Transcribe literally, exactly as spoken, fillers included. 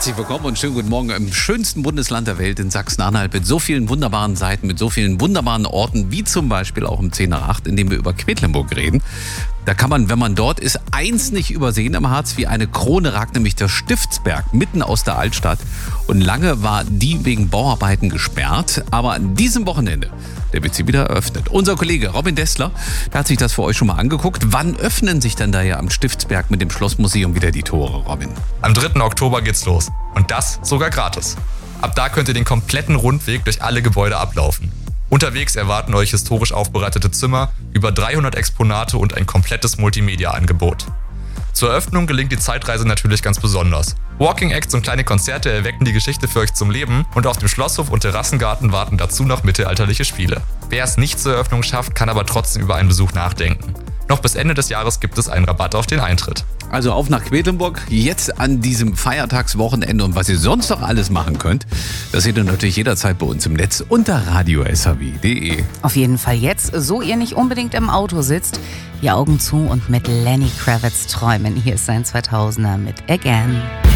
Herzlich willkommen und schönen guten Morgen im schönsten Bundesland der Welt, in Sachsen-Anhalt, mit so vielen wunderbaren Seiten, mit so vielen wunderbaren Orten, wie zum Beispiel auch um zehn nach acht, in dem wir über Quedlinburg reden. Da kann man, wenn man dort ist, eins nicht übersehen im Harz, wie eine Krone ragt nämlich der Stiftsberg mitten aus der Altstadt. Und lange war die wegen Bauarbeiten gesperrt, aber an diesem Wochenende, der wird sie wieder eröffnet. Unser Kollege Robin Dessler, der hat sich das für euch schon mal angeguckt. Wann öffnen sich denn da ja am Stiftsberg mit dem Schlossmuseum wieder die Tore, Robin? Am dritten Oktober geht's los. Und das sogar gratis. Ab da könnt ihr den kompletten Rundweg durch alle Gebäude ablaufen. Unterwegs erwarten euch historisch aufbereitete Zimmer, über dreihundert Exponate und ein komplettes Multimedia-Angebot. Zur Eröffnung gelingt die Zeitreise natürlich ganz besonders. Walking Acts und kleine Konzerte erwecken die Geschichte für euch zum Leben und auf dem Schlosshof und Terrassengarten warten dazu noch mittelalterliche Spiele. Wer es nicht zur Eröffnung schafft, kann aber trotzdem über einen Besuch nachdenken. Noch bis Ende des Jahres gibt es einen Rabatt auf den Eintritt. Also auf nach Quedlinburg, jetzt an diesem Feiertagswochenende, und was ihr sonst noch alles machen könnt, das seht ihr natürlich jederzeit bei uns im Netz unter radio s h w punkt d e. Auf jeden Fall jetzt, so ihr nicht unbedingt im Auto sitzt, die Augen zu und mit Lenny Kravitz träumen. Hier ist sein zweitausender mit Again.